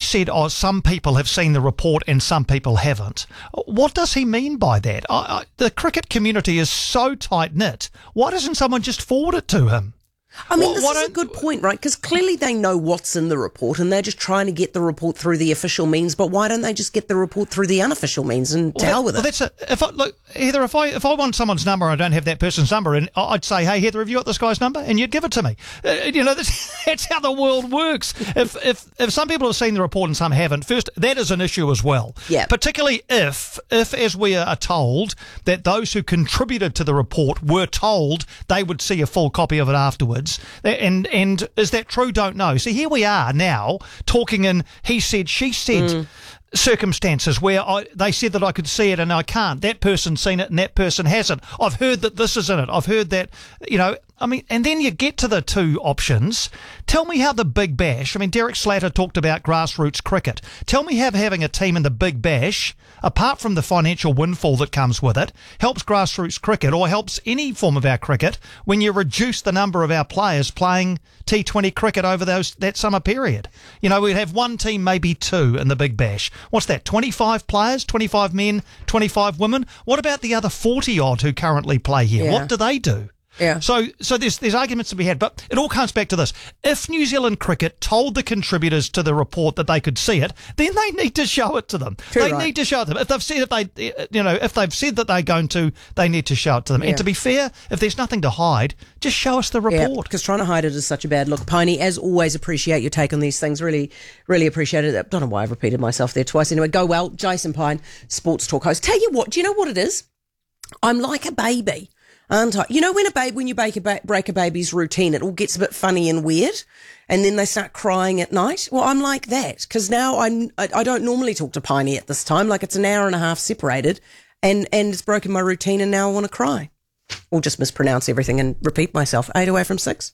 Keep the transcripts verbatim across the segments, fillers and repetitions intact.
said, oh, some people have seen the report and some people haven't. What does he mean by that? I, I, the cricket community is so tight-knit. Why doesn't someone just forward it to him? I mean, What- this what is a don't- good point, right? Because clearly they know what's in the report and they're just trying to get the report through the official means, but why don't they just get the report through the unofficial means and to Well, hell that- with well, it? that's a, if I, look, Heather, if I if I want someone's number and I don't have that person's number, and I'd say, hey, Heather, have you got this guy's number? And you'd give it to me. Uh, you know, that's, that's how the world works. If if if some people have seen the report and some haven't, first, that is an issue as well. Yeah. Particularly if, if as we are told, that those who contributed to the report were told they would see a full copy of it afterwards. And and is that true? Don't know. See, here we are now talking in he said, she said Mm. circumstances where I, they said that I could see it and I can't. That person's seen it and that person hasn't. I've heard that this is in it. I've heard that, you know, I mean, and then you get to the two options. Tell me how the Big Bash, I mean, Derek Slater talked about grassroots cricket. Tell me how having a team in the Big Bash, apart from the financial windfall that comes with it, helps grassroots cricket or helps any form of our cricket when you reduce the number of our players playing T twenty cricket over those that summer period. You know, we'd have one team, maybe two in the Big Bash. What's that, twenty-five players, twenty-five men, twenty-five women? What about the other forty odd who currently play here? Yeah. What do they do? Yeah. So, so there's there's arguments to be had, but it all comes back to this: if New Zealand cricket told the contributors to the report that they could see it, then they need to show it to them. True, they right. need to show it to them. If they've said if they, you know, if they've said that they're going to, they need to show it to them. Yeah. And to be fair, if there's nothing to hide, just show us the Yeah, report. because trying to hide it is such a bad look. Piney, as always, appreciate your take on these things. Really, really appreciate it. I don't know why I've repeated myself there twice. Anyway, go well. Jason Pine, Sports Talk host. Tell you what, do you know what it is? I'm like a baby, aren't I? You know when a baby, when you break a, ba- break a baby's routine, it all gets a bit funny and weird, and then they start crying at night. Well, I'm like that because now I'm, I, I don't normally talk to Piney at this time. Like it's an hour and a half separated, and and it's broken my routine, and now I want to cry, or just mispronounce everything and repeat myself. Eight away from six.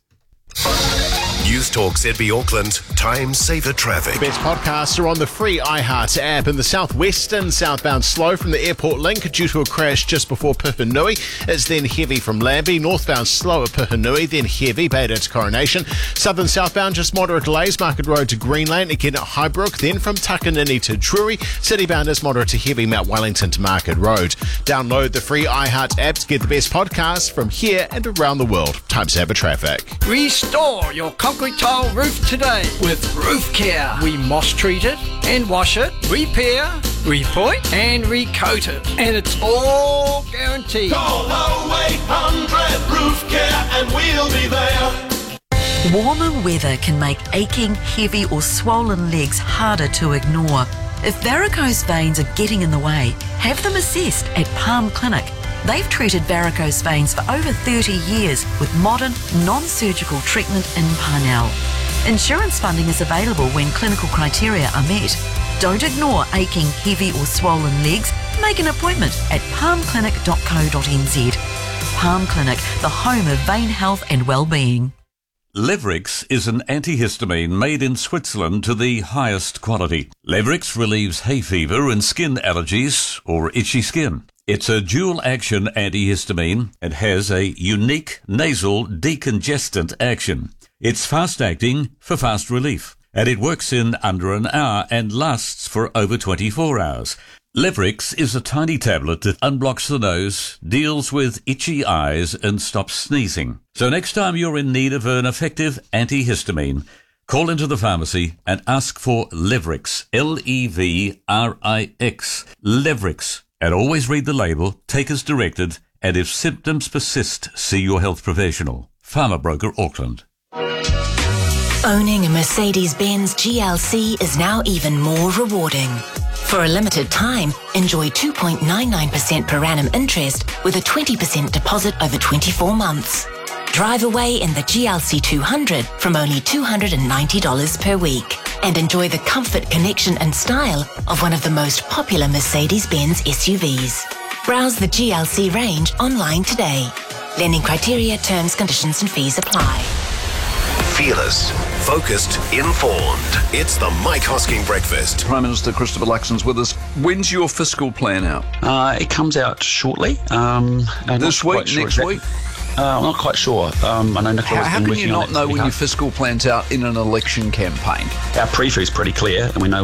News Talk Z B Auckland, time saver traffic. Best podcasts are on the free iHeart app. In the southwestern, southbound slow from the airport link due to a crash just before Puhinui. It's then heavy from Lambie. Northbound slow at Puhinui, then heavy Beta to Coronation. Southern southbound just moderate delays. Market Road to Greenlane, again at Highbrook, then from Takanini to Drury. Citybound is moderate to heavy Mount Wellington to Market Road. Download the free iHeart app to get the best podcasts from here and around the world. Time saver traffic. Restore your concrete tile roof today with Roof Care. We moss treat it and wash it, repair, repoint and recoat it. And it's all guaranteed. Call oh eight hundred roof care and we'll be there. Warmer weather can make aching, heavy or swollen legs harder to ignore. If varicose veins are getting in the way, have them assessed at Palm Clinic. They've treated varicose veins for over thirty years with modern, non-surgical treatment in Parnell. Insurance funding is available when clinical criteria are met. Don't ignore aching, heavy or swollen legs. Make an appointment at palm clinic dot co dot n z. Palm Clinic, the home of vein health and well-being. Levrix is an antihistamine made in Switzerland to the highest quality. Levrix relieves hay fever and skin allergies or itchy skin. It's a dual-action antihistamine and has a unique nasal decongestant action. It's fast-acting for fast relief, and it works in under an hour and lasts for over twenty-four hours. Levrix is a tiny tablet that unblocks the nose, deals with itchy eyes, and stops sneezing. So next time you're in need of an effective antihistamine, call into the pharmacy and ask for Levrix, L E V R I X, Levrix. And always read the label, take as directed, and if symptoms persist, see your health professional. Pharma Broker Auckland. Owning a Mercedes-Benz G L C is now even more rewarding. For a limited time, enjoy two point nine nine percent per annum interest with a twenty percent deposit over twenty-four months. Drive away in the G L C two hundred from only two hundred ninety dollars per week. And enjoy the comfort, connection and style of one of the most popular Mercedes-Benz S U Vs. Browse the G L C range online today. Lending criteria, terms, conditions and fees apply. Fearless, focused, informed. It's the Mike Hosking Breakfast. Prime Minister Christopher Luxon's with us. When's your fiscal plan out? Uh, it comes out shortly. Um, this week, sure next exactly. week? Uh, I'm not quite sure. Um, I know Nicola How, has how been can working you on not it know pretty when hard. your fiscal plan's out in an election campaign? Our pre-tree's pretty clear, and we know